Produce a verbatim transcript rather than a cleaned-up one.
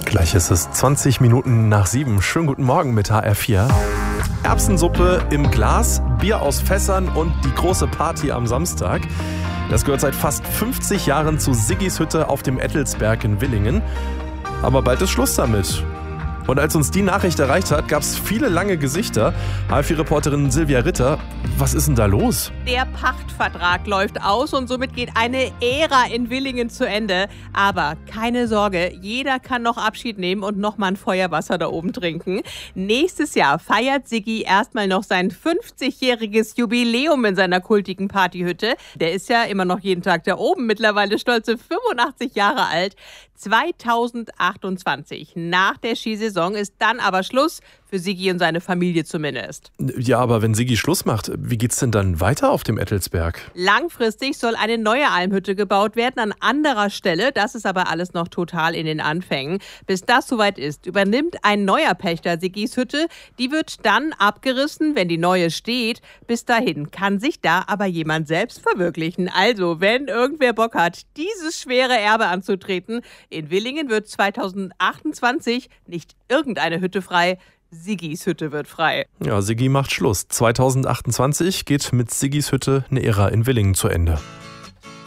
Gleich ist es zwanzig Minuten nach sieben. Schönen guten Morgen mit H R vier. Erbsensuppe im Glas, Bier aus Fässern und die große Party am Samstag. Das gehört seit fast fünfzig Jahren zu Siggis Hütte auf dem Ettelsberg in Willingen. Aber bald ist Schluss damit. Und als uns die Nachricht erreicht hat, gab es viele lange Gesichter. H R vier-Reporterin Silvia Ritter, was ist denn da los? Der Pachtvertrag läuft aus und somit geht eine Ära in Willingen zu Ende. Aber keine Sorge, jeder kann noch Abschied nehmen und noch mal ein Feuerwasser da oben trinken. Nächstes Jahr feiert Siggi erstmal noch sein fünfzigjähriges Jubiläum in seiner kultigen Partyhütte. Der ist ja immer noch jeden Tag da oben, mittlerweile stolze fünfundachtzig Jahre alt. zweitausendachtundzwanzig, nach der Skisaison, ist dann aber Schluss, für Siggi und seine Familie zumindest. Ja, aber wenn Siggi Schluss macht, wie geht's denn dann weiter auf dem Ettelsberg? Langfristig soll eine neue Almhütte gebaut werden an anderer Stelle. Das ist aber alles noch total in den Anfängen. Bis das soweit ist, übernimmt ein neuer Pächter Siggis Hütte. Die wird dann abgerissen, wenn die neue steht. Bis dahin kann sich da aber jemand selbst verwirklichen. Also, wenn irgendwer Bock hat, dieses schwere Erbe anzutreten, in Willingen wird zweitausendachtundzwanzig nicht irgendeine Hütte frei, Siggis Hütte wird frei. Ja, Siggi macht Schluss. zweitausendachtundzwanzig geht mit Siggis Hütte eine Ära in Willingen zu Ende.